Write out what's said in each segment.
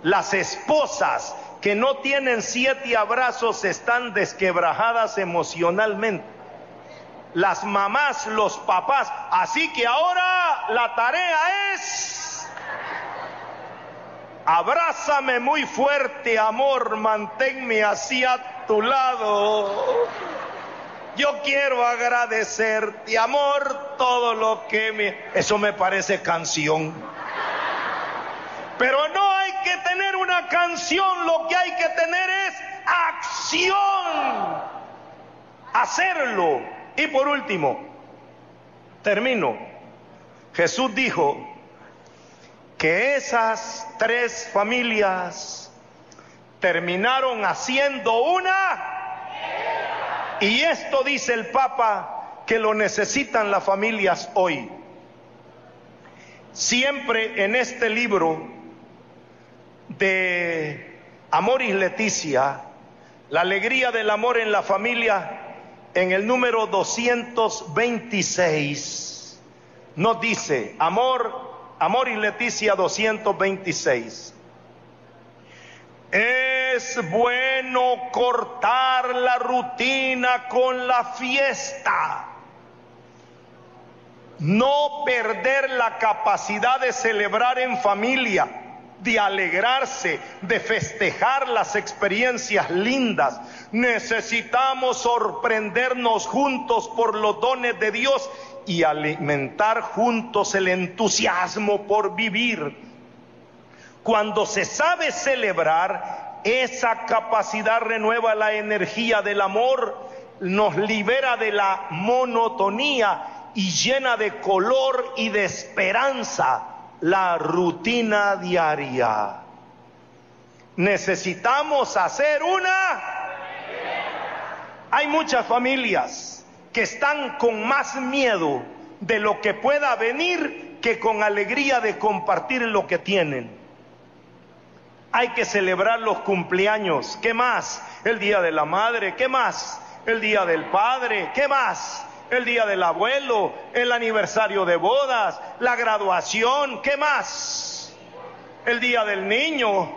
Las esposas que no tienen 7 abrazos están desquebrajadas emocionalmente. Las mamás, los papás. Así que ahora la tarea es: abrázame muy fuerte, amor, manténme así a tu lado. Yo quiero agradecerte, amor, todo lo que me... Eso me parece canción. Pero no hay que tener una canción, lo que hay que tener es acción. Hacerlo. Y por último, termino. Jesús dijo que esas 3 familias terminaron haciendo una. Y esto dice el Papa que lo necesitan las familias hoy. Siempre en este libro de Amoris Laetitia, la alegría del amor en la familia, en el número 226, nos dice, Amoris Laetitia 226. Es bueno cortar la rutina con la fiesta, no perder la capacidad de celebrar en familia, de alegrarse, de festejar las experiencias lindas. Necesitamos sorprendernos juntos por los dones de Dios y alimentar juntos el entusiasmo por vivir. Cuando se sabe celebrar, esa capacidad renueva la energía del amor, nos libera de la monotonía y llena de color y de esperanza la rutina diaria. Necesitamos hacer una. Hay muchas familias que están con más miedo de lo que pueda venir que con alegría de compartir lo que tienen. Hay que celebrar los cumpleaños. ¿Qué más? El día de la madre. ¿Qué más? El día del padre. ¿Qué más? El día del abuelo, el aniversario de bodas, la graduación. ¿Qué más? El día del niño,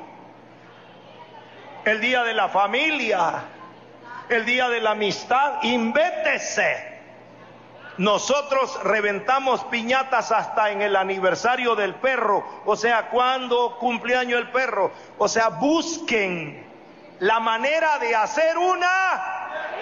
el día de la familia, el día de la amistad. Invéntese. Nosotros reventamos piñatas hasta en el aniversario del perro. O sea, ¿cuándo cumpleaños el perro? O sea, busquen la manera de hacer una.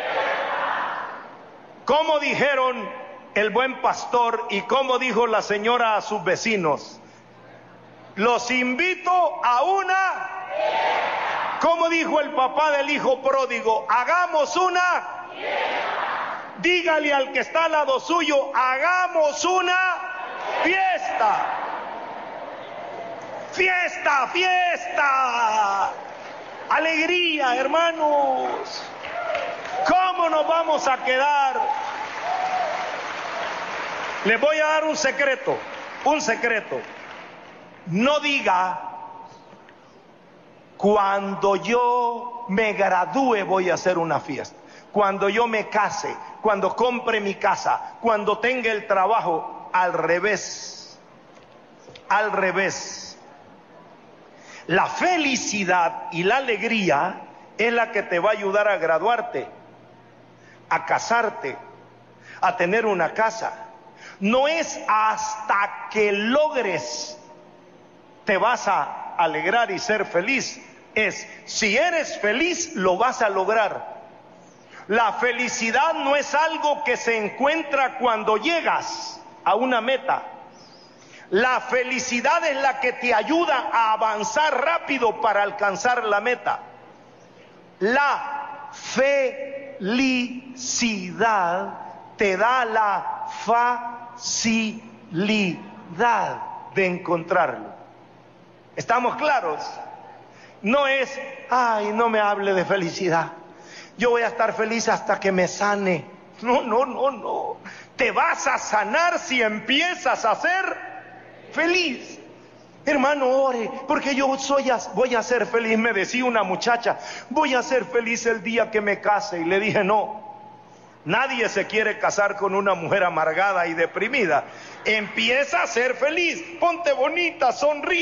Como dijeron el buen pastor y como dijo la señora a sus vecinos: los invito a una. Como dijo el papá del hijo pródigo: hagamos una. Dígale al que está al lado suyo: hagamos una fiesta. Fiesta, fiesta. Alegría, hermanos. ¿Cómo nos vamos a quedar? Les voy a dar un secreto. No diga: cuando yo me gradúe voy a hacer una fiesta. Cuando yo me case, cuando compre mi casa, cuando tenga el trabajo. Al revés. Al revés. La felicidad y la alegría es la que te va a ayudar a graduarte, a casarte, a tener una casa. No es hasta que logres te vas a alegrar y ser feliz. Es si eres feliz lo vas a lograr. La felicidad no es algo que se encuentra cuando llegas a una meta. La felicidad es la que te ayuda a avanzar rápido para alcanzar la meta. La felicidad te da la facilidad de encontrarlo. ¿Estamos claros? No es: ay, no me hable de felicidad, yo voy a estar feliz hasta que me sane. No. Te vas a sanar si empiezas a ser feliz. Hermano, ore, porque yo voy a ser feliz. Me decía una muchacha: voy a ser feliz el día que me case. Y le dije: no, nadie se quiere casar con una mujer amargada y deprimida. Empieza a ser feliz, ponte bonita, sonríe.